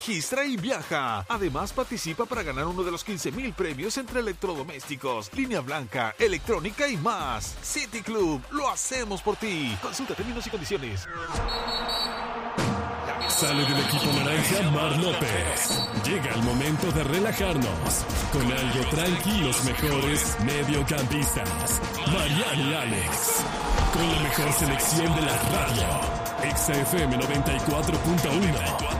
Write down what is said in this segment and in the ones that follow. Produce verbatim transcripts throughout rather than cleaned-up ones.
Registra y viaja. Además, participa para ganar uno de los quince mil premios entre electrodomésticos, línea blanca, electrónica y más. City Club, lo hacemos por ti. Consulta términos y condiciones. Sale del equipo naranja Mar López. Llega el momento de relajarnos con algo tranqui, los mejores mediocampistas, Mariana y Alex, con la mejor selección de la radio, Exa F M noventa y cuatro punto uno.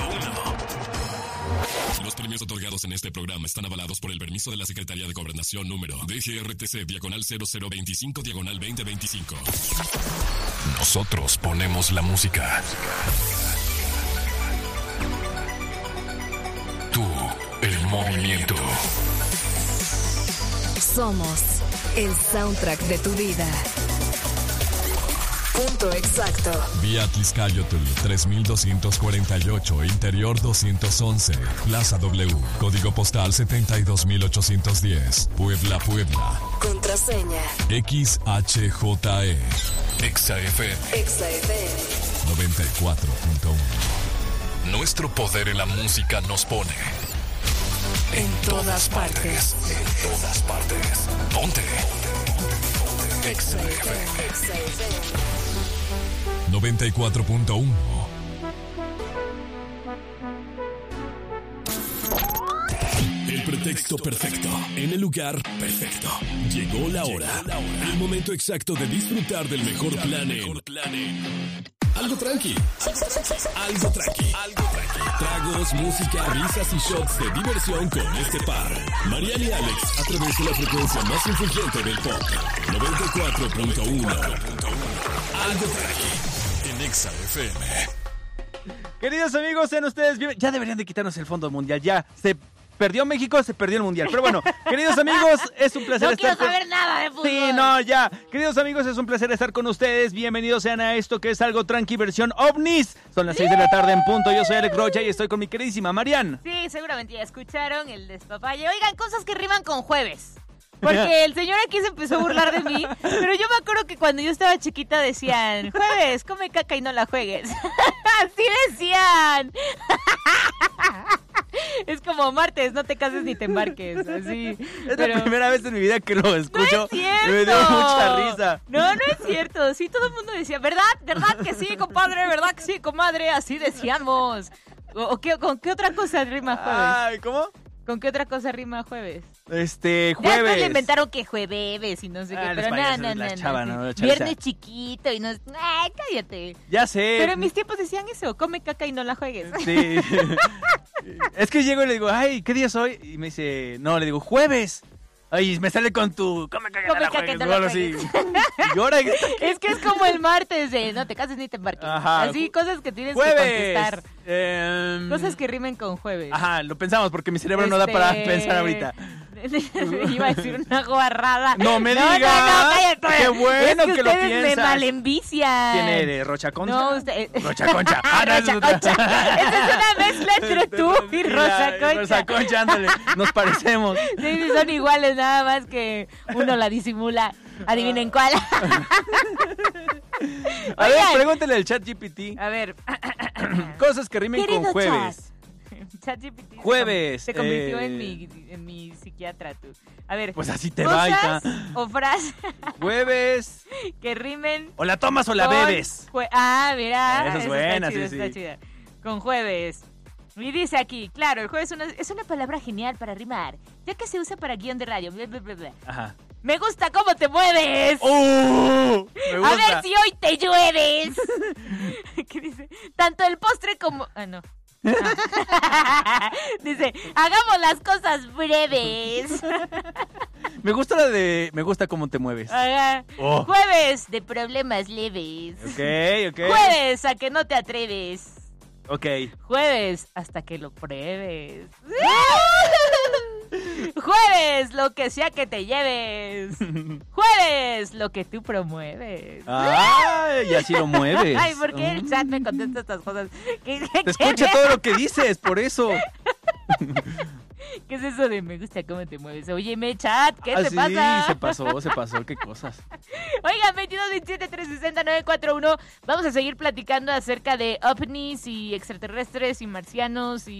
Los premios otorgados en este programa están avalados por el permiso de la Secretaría de Gobernación número D G R T C diagonal cero cero veinticinco diagonal veinte veinticinco. Nosotros ponemos la música. Tú, el movimiento. Somos el soundtrack de tu vida. Punto exacto. Vía Tliscayotl tres mil doscientos cuarenta y ocho, Interior doscientos once, Plaza W, Código Postal setenta y dos mil ochocientos diez, Puebla, Puebla. Contraseña X H J E. Exa F M. Exa F M noventa y cuatro punto uno. Nuestro poder en la música nos pone en, en todas partes. partes. En todas partes. Ponte. Exa F M. noventa y cuatro punto uno. El pretexto perfecto, en el lugar perfecto. Llegó la hora, el momento exacto de disfrutar del mejor plan en algo tranqui, algo tranqui, algo tranqui. Tragos, música, risas y shots de diversión con este par, Mariana y Alex, a través de la frecuencia más influyente del pop, noventa y cuatro punto uno. Algo tranqui en Exa F M. Queridos amigos, sean ustedes bien... Ya deberían de quitarnos el fondo mundial, ya se perdió México, se perdió el mundial. Pero bueno, queridos amigos, es un placer no estar... No quiero saber con... nada de fútbol. Sí, no, ya. Queridos amigos, es un placer estar con ustedes. Bienvenidos sean a esto que es Algo Tranqui versión ovnis. Son las seis de la tarde en punto. Yo soy Alex Rocha y estoy con mi queridísima Marian. Sí, seguramente ya escucharon el despapalle. Oigan, cosas que riman con jueves. Porque el señor aquí se empezó a burlar de mí. Pero yo me acuerdo que cuando yo estaba chiquita decían: jueves, come caca y no la juegues. Así decían. Es como martes, no te cases ni te embarques. Así. Es pero... la primera vez en mi vida que lo escucho. No es cierto. Me dio mucha risa. No, no es cierto. Sí, todo el mundo decía, ¿verdad? ¿Verdad que sí, compadre? ¿Verdad que sí, comadre? Así decíamos. ¿O, o qué, con qué otra cosa rima jueves? Ay, ¿cómo? ¿Con qué otra cosa rima jueves? Este, Ya después jueves. le inventaron que jueves y no sé Ah, qué, los pero no, payasos, no, la no, chava, no, no, sí. la Viernes chiquito y no... Ay, cállate. Ya sé. Pero en mis tiempos decían eso, come caca y no la juegues. Sí. Es que llego y le digo, ay, ¿qué día es hoy? Y me dice, no, le digo, jueves. Ay, me sale con tu come caca, Come no la caca, juegues, no la o algo así. juegues. Y ahora es que es como el martes de no te cases ni te embarques. Ajá. Así, cosas que tienes jueves. que contestar. Eh, Cosas que rimen con jueves. Ajá, lo pensamos porque mi cerebro este... no da para pensar ahorita. Iba a decir una guarrada. No me no, digas. No, no, cállate. Qué bueno es que, que lo ustedes piensas. me malenvician. ¿Quién eres? ¿Rocha Concha? No, usted... Rocha Concha. Ah, no, Rocha Concha. Esa es una mezcla entre tú y Rocha Concha. Rocha Concha, ándale. Nos parecemos. Sí, sí, son iguales, nada más que uno la disimula. Adivinen cuál. A ver, pregúntale al chat G P T. A ver. Cosas que rimen Querido con jueves. Chat. ChatGPT Jueves. Se convirtió eh... en, mi, en mi psiquiatra, tú. A ver. Pues así te va, hija. O frases. Jueves. Que rimen. O la tomas o la con bebes. Jue... Ah, mira. Esa es esa buena, está chida, sí, está sí. chida. Con jueves. Y dice aquí, claro, el jueves una, es una palabra genial para rimar, ya que se usa para guión de radio. Bla, bla, bla, bla. Ajá. Me gusta cómo te mueves. ¡Oh! Me gusta. A ver si hoy te llueves. ¿Qué dice? Tanto el postre como... Ah, no. Ah. Dice, hagamos las cosas breves. Me gusta la de... Me gusta cómo te mueves. Ajá. Oh. Jueves de problemas leves. Ok, ok. Jueves a que no te atreves. Ok. Jueves hasta que lo pruebes. Jueves, lo que sea que te lleves. Jueves, lo que tú promueves. Ay, y así lo mueves. Ay, ¿por qué el chat me contesta estas cosas? ¿Qué, qué, Te escucha todo lo que dices, por eso. ¿Qué es eso de me gusta cómo te mueves? Óyeme, chat, ¿qué Ah, te sí, pasa? se pasó, se pasó, qué cosas. Oigan, veintidós, veintisiete, trescientos sesenta, novecientos cuarenta y uno. Vamos a seguir platicando acerca de ovnis y extraterrestres y marcianos y